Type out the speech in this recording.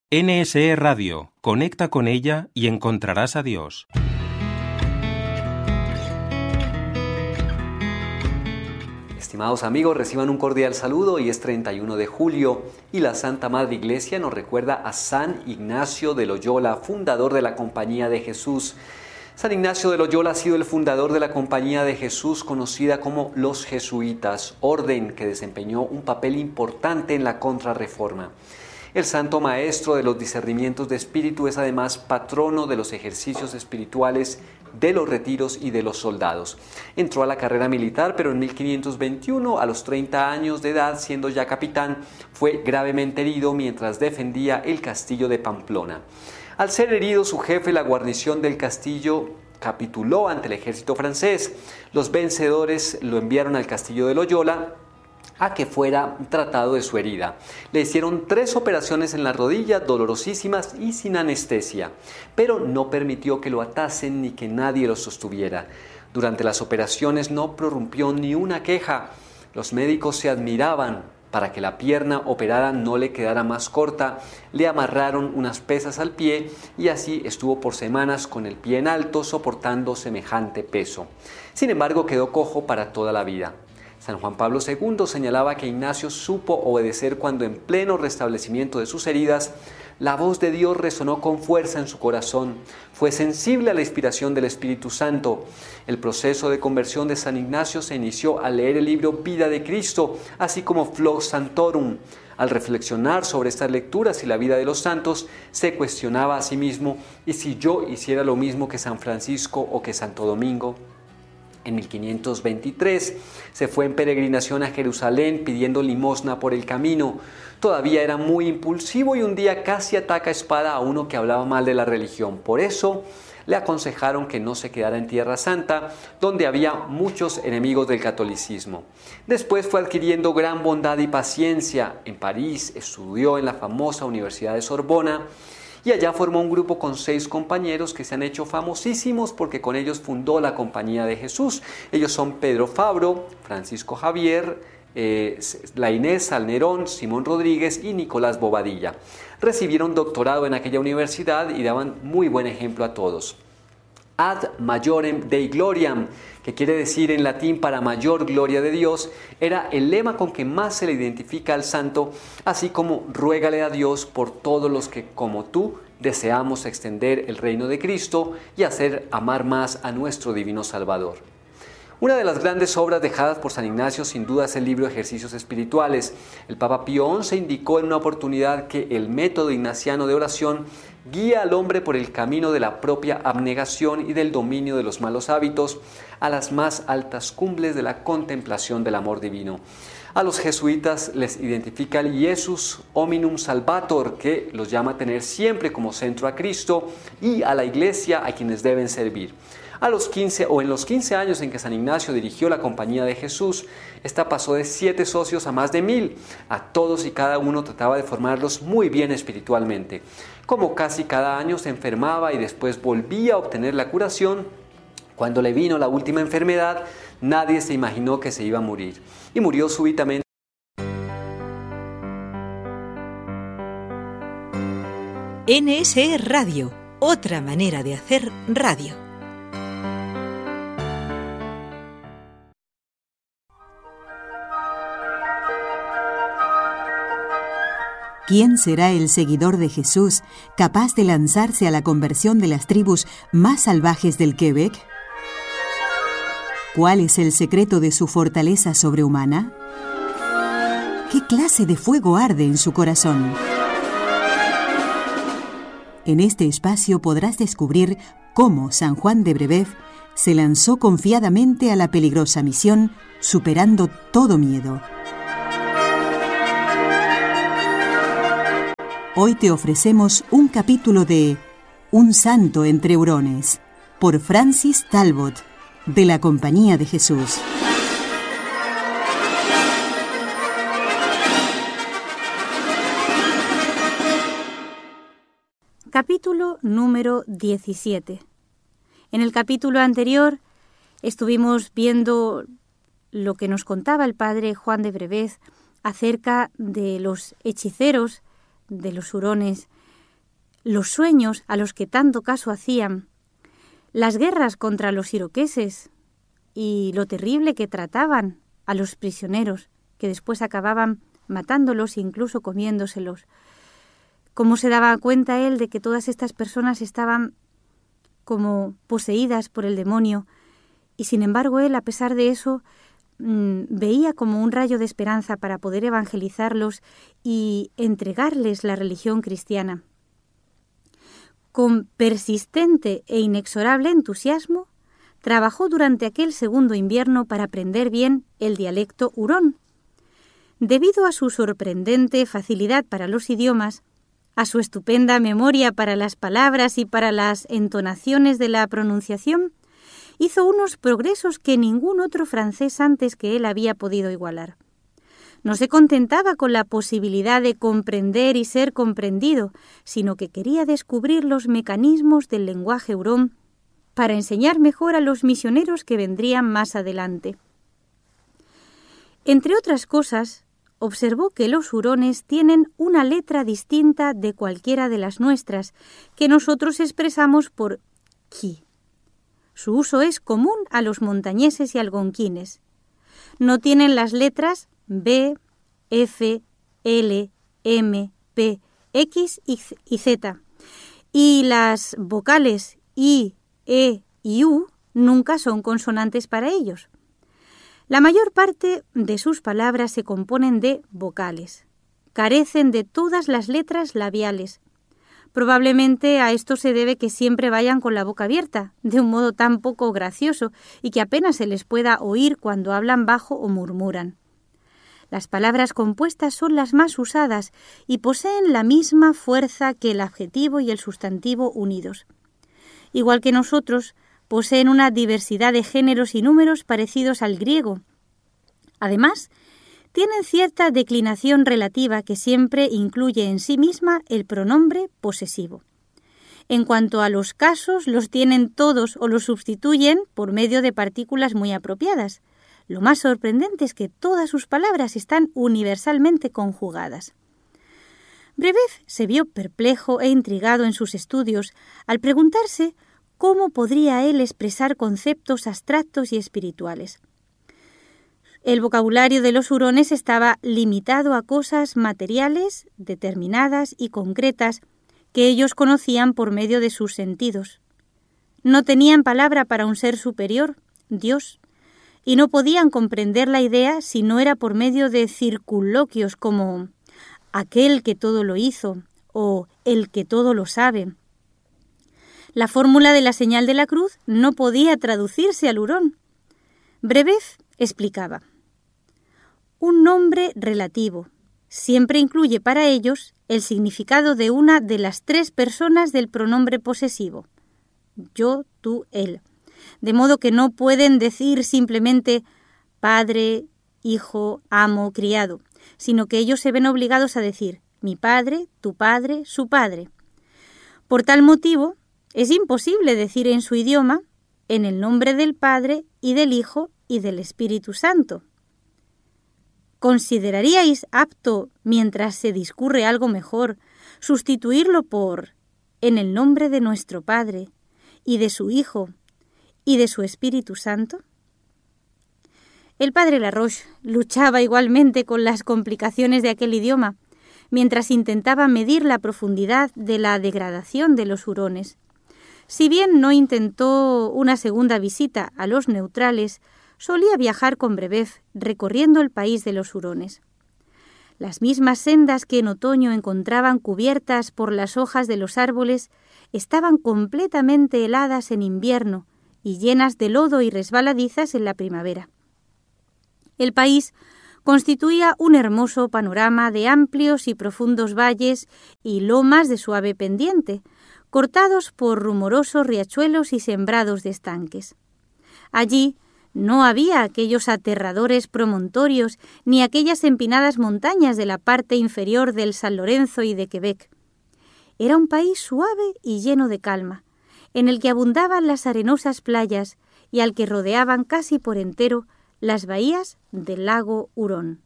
NSE Radio, conecta con ella y encontrarás a Dios. Estimados amigos, reciban un cordial saludo. Hoy es 31 de julio y la Santa Madre Iglesia nos recuerda a San Ignacio de Loyola, fundador de la Compañía de Jesús. San Ignacio de Loyola ha sido el fundador de la Compañía de Jesús, conocida como los Jesuitas, orden que desempeñó un papel importante en la Contrarreforma. El Santo Maestro de los discernimientos de espíritu es además patrono de los ejercicios espirituales, de los retiros y de los soldados. Entró a la carrera militar, pero en 1521, a los 30 años de edad, siendo ya capitán, fue gravemente herido mientras defendía el castillo de Pamplona. Al ser herido, su jefe, la guarnición del castillo, capituló ante el ejército francés. Los vencedores lo enviaron al castillo de Loyola a que fuera tratado de su herida. Le hicieron 3 operaciones en la rodilla, dolorosísimas y sin anestesia, pero no permitió que lo atasen ni que nadie lo sostuviera. Durante las operaciones no prorrumpió ni una queja. Los médicos se admiraban. Para que la pierna operada no le quedara más corta, le amarraron unas pesas al pie y así estuvo por semanas con el pie en alto soportando semejante peso. Sin embargo, quedó cojo para toda la vida. San Juan Pablo II señalaba que Ignacio supo obedecer cuando en pleno restablecimiento de sus heridas, la voz de Dios resonó con fuerza en su corazón. Fue sensible a la inspiración del Espíritu Santo. El proceso de conversión de San Ignacio se inició al leer el libro Vida de Cristo, así como Flos Sanctorum. Al reflexionar sobre estas lecturas y la vida de los santos, se cuestionaba a sí mismo: ¿y si yo hiciera lo mismo que San Francisco o que Santo Domingo? En 1523 se fue en peregrinación a Jerusalén pidiendo limosna por el camino. Todavía era muy impulsivo y un día casi ataca a espada a uno que hablaba mal de la religión. Por eso le aconsejaron que no se quedara en Tierra Santa, donde había muchos enemigos del catolicismo. Después fue adquiriendo gran bondad y paciencia. En París estudió en la famosa Universidad de Sorbona, y allá formó un grupo con 6 compañeros que se han hecho famosísimos porque con ellos fundó la Compañía de Jesús. Ellos son Pedro Fabro, Francisco Javier, la Inés Salnerón, Simón Rodríguez y Nicolás Bobadilla. Recibieron doctorado en aquella universidad y daban muy buen ejemplo a todos. Ad majorem Dei gloriam, que quiere decir en latín para mayor gloria de Dios, era el lema con que más se le identifica al santo, así como ruégale a Dios por todos los que, como tú, deseamos extender el reino de Cristo y hacer amar más a nuestro divino Salvador. Una de las grandes obras dejadas por San Ignacio sin duda es el libro Ejercicios Espirituales. El Papa Pío XI indicó en una oportunidad que el método ignaciano de oración guía al hombre por el camino de la propia abnegación y del dominio de los malos hábitos a las más altas cumbres de la contemplación del amor divino. A los jesuitas les identifica el Iesus Hominum Salvator, que los llama a tener siempre como centro a Cristo y a la Iglesia a quienes deben servir. En los 15 años en que San Ignacio dirigió la Compañía de Jesús, esta pasó de 7 socios a más de 1000. A todos y cada uno trataba de formarlos muy bien espiritualmente. Como casi cada año se enfermaba y después volvía a obtener la curación, cuando le vino la última enfermedad, nadie se imaginó que se iba a morir. Y murió súbitamente. NSE Radio, otra manera de hacer radio. ¿Quién será el seguidor de Jesús capaz de lanzarse a la conversión de las tribus más salvajes del Quebec? ¿Cuál es el secreto de su fortaleza sobrehumana? ¿Qué clase de fuego arde en su corazón? En este espacio podrás descubrir cómo San Juan de Brebeuf se lanzó confiadamente a la peligrosa misión, superando todo miedo. Hoy te ofrecemos un capítulo de Un santo entre hurones, por Francis Talbot, de la Compañía de Jesús. Capítulo número 17. En el capítulo anterior estuvimos viendo lo que nos contaba el padre Juan de Brebeuf acerca de los hechiceros, de los hurones, los sueños a los que tanto caso hacían, las guerras contra los iroqueses y lo terrible que trataban a los prisioneros, que después acababan matándolos e incluso comiéndoselos. Cómo se daba cuenta él de que todas estas personas estaban como poseídas por el demonio, y sin embargo él, a pesar de eso, veía como un rayo de esperanza para poder evangelizarlos y entregarles la religión cristiana. Con persistente e inexorable entusiasmo, trabajó durante aquel segundo invierno para aprender bien el dialecto hurón. Debido a su sorprendente facilidad para los idiomas, a su estupenda memoria para las palabras y para las entonaciones de la pronunciación, hizo unos progresos que ningún otro francés antes que él había podido igualar. No se contentaba con la posibilidad de comprender y ser comprendido, sino que quería descubrir los mecanismos del lenguaje hurón para enseñar mejor a los misioneros que vendrían más adelante. Entre otras cosas, observó que los hurones tienen una letra distinta de cualquiera de las nuestras, que nosotros expresamos por ki. Su uso es común a los montañeses y algonquines. No tienen las letras B, F, L, M, P, X y Z. Y las vocales I, E y U nunca son consonantes para ellos. La mayor parte de sus palabras se componen de vocales. Carecen de todas las letras labiales. Probablemente a esto se debe que siempre vayan con la boca abierta, de un modo tan poco gracioso, y que apenas se les pueda oír cuando hablan bajo o murmuran. Las palabras compuestas son las más usadas y poseen la misma fuerza que el adjetivo y el sustantivo unidos. Igual que nosotros, poseen una diversidad de géneros y números parecidos al griego. Además, tienen cierta declinación relativa que siempre incluye en sí misma el pronombre posesivo. En cuanto a los casos, los tienen todos o los sustituyen por medio de partículas muy apropiadas. Lo más sorprendente es que todas sus palabras están universalmente conjugadas. Brebeuf se vio perplejo e intrigado en sus estudios al preguntarse cómo podría él expresar conceptos abstractos y espirituales. El vocabulario de los hurones estaba limitado a cosas materiales, determinadas y concretas que ellos conocían por medio de sus sentidos. No tenían palabra para un ser superior, Dios, y no podían comprender la idea si no era por medio de circunloquios como aquel que todo lo hizo o el que todo lo sabe. La fórmula de la señal de la cruz no podía traducirse al hurón. Brebeuf explicaba: un nombre relativo siempre incluye para ellos el significado de una de las tres personas del pronombre posesivo, yo, tú, él, de modo que no pueden decir simplemente padre, hijo, amo, criado, sino que ellos se ven obligados a decir mi padre, tu padre, su padre. Por tal motivo, es imposible decir en su idioma en el nombre del Padre y del Hijo y del Espíritu Santo. ¿Consideraríais apto, mientras se discurre algo mejor, sustituirlo por en el nombre de nuestro Padre y de su Hijo y de su Espíritu Santo? El padre Laroche luchaba igualmente con las complicaciones de aquel idioma, mientras intentaba medir la profundidad de la degradación de los hurones. Si bien no intentó una segunda visita a los neutrales, solía viajar con Brebeuf recorriendo el país de los hurones. Las mismas sendas que en otoño encontraban cubiertas por las hojas de los árboles estaban completamente heladas en invierno y llenas de lodo y resbaladizas en la primavera. El país constituía un hermoso panorama de amplios y profundos valles y lomas de suave pendiente, cortados por rumorosos riachuelos y sembrados de estanques. Allí no había aquellos aterradores promontorios ni aquellas empinadas montañas de la parte inferior del San Lorenzo y de Quebec. Era un país suave y lleno de calma, en el que abundaban las arenosas playas y al que rodeaban casi por entero las bahías del lago Hurón.